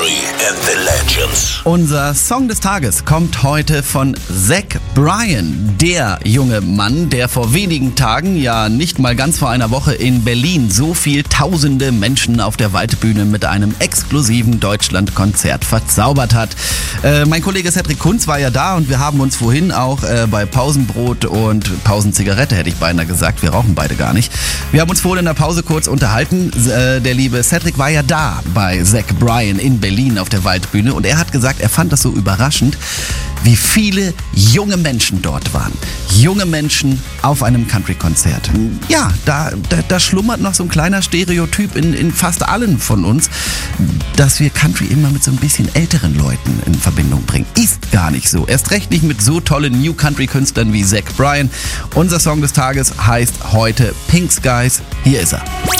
Country and the Legends. Unser Song des Tages kommt heute von Zach Bryan, der junge Mann, der vor wenigen Tagen, ja nicht mal ganz vor einer Woche in Berlin, so viel tausende Menschen auf der Waldbühne mit einem exklusiven Deutschlandkonzert verzaubert hat. Mein Kollege Cedric Kunz war ja da und wir haben uns vorhin auch bei Pausenbrot und Pausenzigarette, hätte ich beinahe gesagt, wir rauchen beide gar nicht. Wir haben uns vorhin in der Pause kurz unterhalten. Der liebe Cedric war ja da bei Zach Bryan in Berlin auf der Waldbühne und er hat gesagt, er fand das so überraschend, wie viele junge Menschen dort waren. Junge Menschen auf einem Country-Konzert. Ja, da schlummert noch so ein kleiner Stereotyp in fast allen von uns, dass wir Country immer mit so ein bisschen älteren Leuten in Verbindung bringen. Ist gar nicht so. Erst recht nicht mit so tollen New Country-Künstlern wie Zach Bryan. Unser Song des Tages heißt heute Pink Skies. Hier ist er.